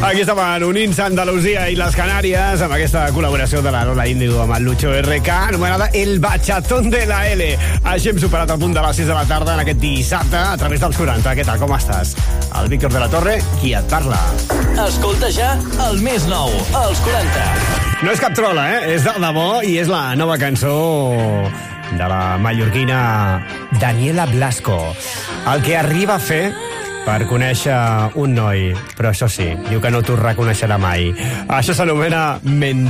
Aquí estaven unint-se Andalusia i les Canàries amb aquesta col·laboració de la Lola Índigo amb el Lucho RK, anomenada El Bachatón de la L. Així hem superat el punt de les 6 de la tarda en aquest dissabte a través dels 40. Què tal, com estàs? El Víctor de la Torre, qui et parla. Escolta ja el més nou, els 40. No és cap trola, És de debò i és la nova cançó de la mallorquina Daniela Blasco. El que arriba a fer per conèixer un noi, però això sí, diu que no t'ho reconeixerà mai. Això s'anomena